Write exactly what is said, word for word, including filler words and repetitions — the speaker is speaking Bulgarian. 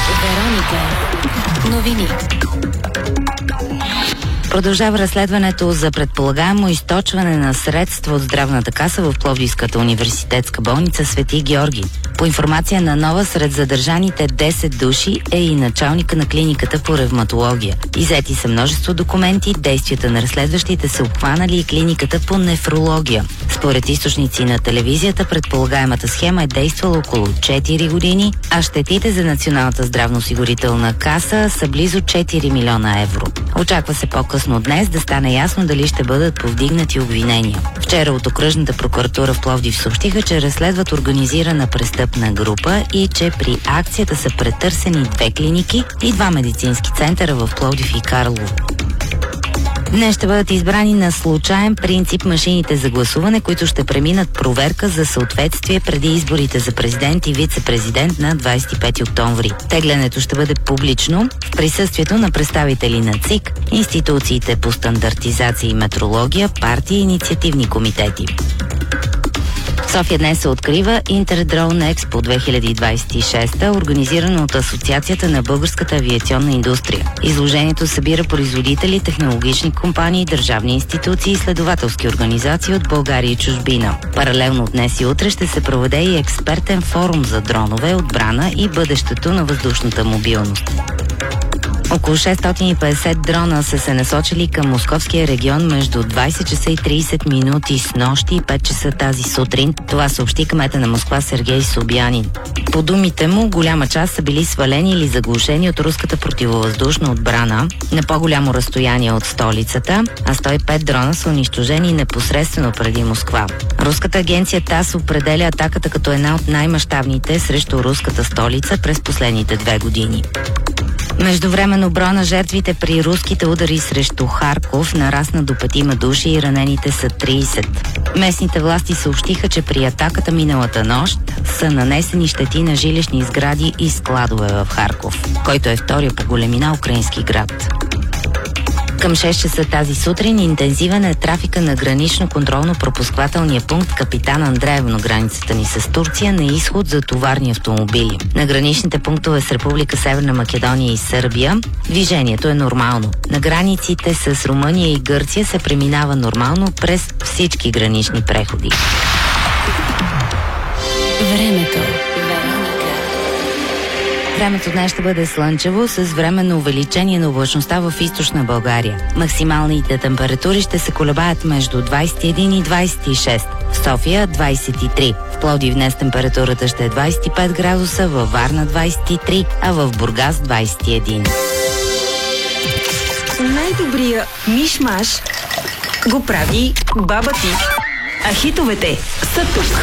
Вероника. Новини. Продължава разследването за предполагаемо източване на средства от здравната каса в Пловдивската университетска болница Свети Георги. По информация на Нова, сред задържаните десет души е и началника на клиниката по ревматология. Иззети са множество документи, действията на разследващите са обхванали и клиниката по нефрология. Според източници на телевизията, предполагаемата схема е действала около четири години, а щетите за Националната здравноосигурителна каса са близо четири милиона евро. Очаква се по-късно днес да стане ясно дали ще бъдат повдигнати обвинения. Вчера от окръжната прокуратура в Пловдив съобщиха, че разследват организирана престъпна група и че при акцията са претърсени две клиники и два медицински центъра в Пловдив и Карлово. Днес ще бъдат избрани на случаен принцип машините за гласуване, които ще преминат проверка за съответствие преди изборите за президент и вице-президент на двадесет и пети октомври. Теглянето ще бъде публично в присъствието на представители на ЦИК, институциите по стандартизация и метрология, партии и инициативни комитети. В София днес се открива Интердрон Експо две хиляди двадесет и шеста, организирано от Асоциацията на българската авиационна индустрия. Изложението събира производители, технологични компании, държавни институции и изследователски организации от България и чужбина. Паралелно днес и утре ще се проведе и експертен форум за дронове, отбрана и бъдещето на въздушната мобилност. Около шестстотин и петдесет дрона са се насочили към московския регион между двадесет часа и тридесет минути с нощи и пет часа тази сутрин. Това съобщи кмета на Москва Сергей Собянин. По думите му, голяма част са били свалени или заглушени от руската противовъздушна отбрана на по-голямо разстояние от столицата, а сто и пет дрона са унищожени непосредствено преди Москва. Руската агенция ТАСС определя атаката като една от най-мащабните срещу руската столица през последните две години. Междувременно броя на жертвите при руските удари срещу Харков нарасна до петима души и ранените са тридесет. Местните власти съобщиха, че при атаката миналата нощ са нанесени щети на жилищни сгради и складове в Харков, който е втория по големина украински град. Към шест часа тази сутрин интензивен е трафика на гранично-контролно-пропусквателния пункт Капитан Андреево на границата ни с Турция на изход за товарни автомобили. На граничните пунктове с Република Северна Македония и Сърбия движението е нормално. На границите с Румъния и Гърция се преминава нормално през всички гранични преходи. Времето. Времето днес ще бъде слънчево с временно увеличение на облачността в източна България. Максималните температури ще се колебаят между двадесет и един и двадесет и шест. В София двадесет и три. В Пловдив днес температурата ще е двадесет и пет градуса, във Варна двадесет и три, а в Бургас двадесет и един. Най-добрия миш-маш го прави баба ти. А хитовете са тук.